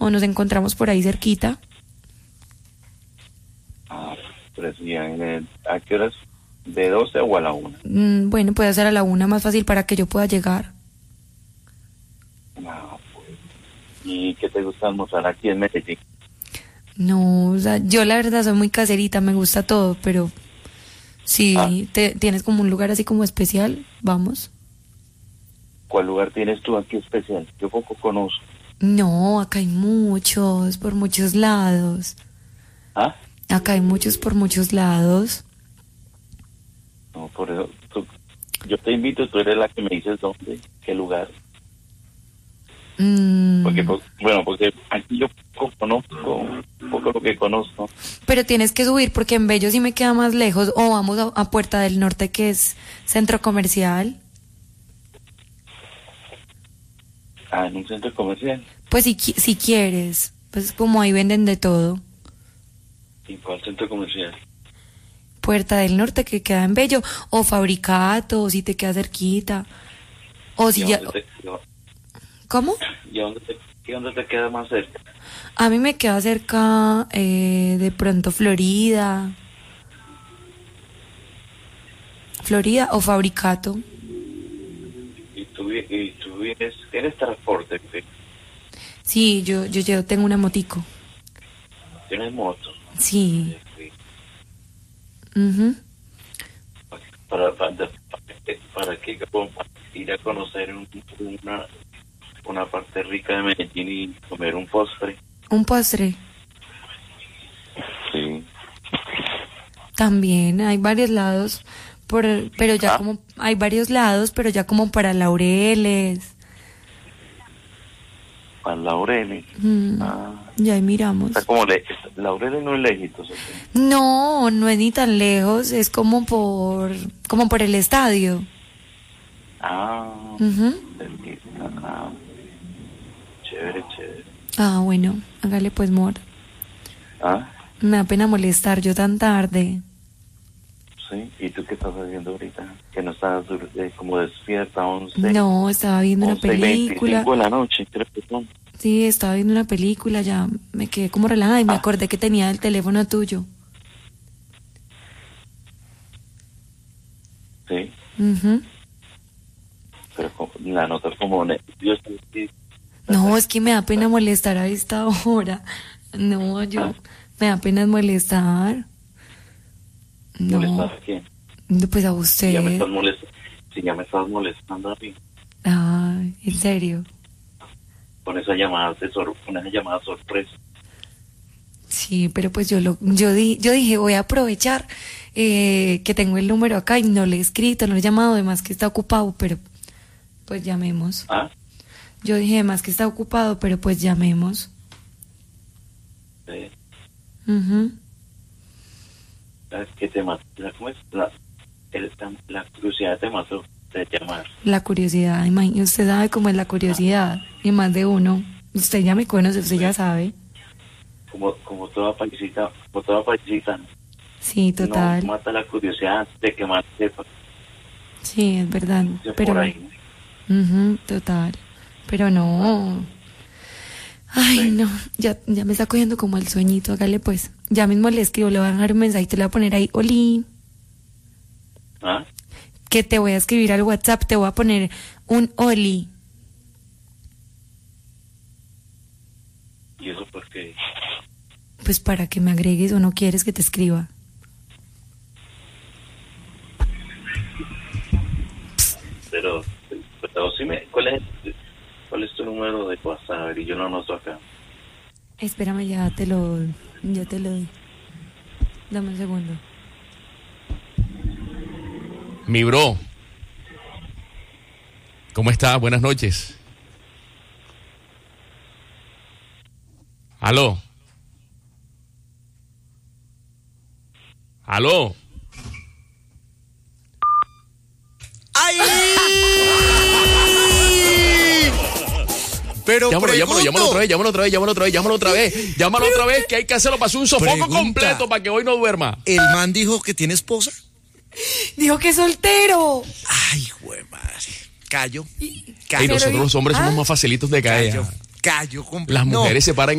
o nos encontramos por ahí cerquita. Pero sí, ¿a qué horas? ¿De 12 o a la 1? Bueno, puede ser a la 1 más fácil para que yo pueda llegar. No, pues. ¿Y qué te gusta almorzar aquí en Medellín? No, o sea, yo la verdad soy muy caserita, me gusta todo, pero si tienes como un lugar así como especial, vamos. ¿Cuál lugar tienes tú aquí especial? Yo poco conozco. No, acá hay muchos, por muchos lados. ¿Ah? Acá hay muchos por muchos lados. No, por eso, yo te invito, tú eres la que me dices dónde, qué lugar. Porque aquí yo poco conozco, poco lo que conozco. Pero tienes que subir porque en Bello sí me queda más lejos, o vamos a Puerta del Norte, que es centro comercial. En un centro comercial. Pues si quieres, pues como ahí venden de todo. ¿Y cuál centro comercial? Puerta del Norte, que queda en Bello, o Fabricato, o si te queda cerquita, o si ya... ¿Cómo? ¿Y dónde te queda más cerca? A mí me queda cerca, de pronto Florida o Fabricato. ¿Y tú tienes transporte? Sí, yo tengo una motico. ¿Tienes moto? Sí. Sí. Uh-huh. ¿Para qué? Para ir a conocer una parte rica de Medellín y comer un postre. ¿Un postre? Sí. También hay varios lados, pero ya como hay varios lados, pero ya como para Laureles. Para Laureles. Ya ahí miramos. Está como Laureles no es lejitos. ¿Sí? No es ni tan lejos, es como por el estadio. Cerquita. Chévere. Bueno, hágale pues, mor. Me da pena molestar yo tan tarde. Sí, ¿y tú qué estás haciendo ahorita? Que no estás como despierta, 11. No, estaba viendo una película. 11:25 de la noche, creo que son. Sí, estaba viendo una película, ya me quedé como relajada y me acordé que tenía el teléfono tuyo. Sí. Uh-huh. Pero la notas como nerviosa. No, es que me da pena molestar a esta hora. No, me da pena molestar. No. ¿Molestar a quién? Pues a usted. Ya me estás molestando a mí. ¿En serio? Con esa llamada sorpresa. Sí, pero pues yo dije, voy a aprovechar que tengo el número acá y no le he escrito, no le he llamado, además que está ocupado, pero pues llamemos. Yo dije, además que está ocupado, pero pues llamemos. Sí. Uh-huh. ¿Qué te mató? ¿Cómo es? La curiosidad te mató de llamar. La curiosidad, imagínate, usted sabe cómo es la curiosidad, y más de uno. Usted ya me conoce, usted ya sabe. Como toda paisita. Sí, total. No mata la curiosidad de que más sepa. Sí, es verdad. Pero por ahí. Total. Pero no. Ay, sí. No. Ya me está cogiendo como el sueñito. Hágale pues. Ya mismo le escribo, le voy a dejar un mensajito, le voy a poner ahí, Oli. Que te voy a escribir al WhatsApp, te voy a poner un Oli. ¿Y eso por qué? Pues para que me agregues, o no quieres que te escriba. Pero sí ¿cuál es tu número de WhatsApp? Y yo lo anoto acá. Espérame, ya te lo doy. Dame un segundo. Mi bro, ¿cómo estás? Buenas noches. ¿Aló? ¡Ay! Pero llámalo otra vez, que hay que hacerlo para un sofoco completo para que hoy no duerma. ¿El man dijo que tiene esposa? Dijo que es soltero. Ay, güey, madre. Callo. Y nosotros los hombres somos más facilitos de caer. Callo. Las mujeres se paran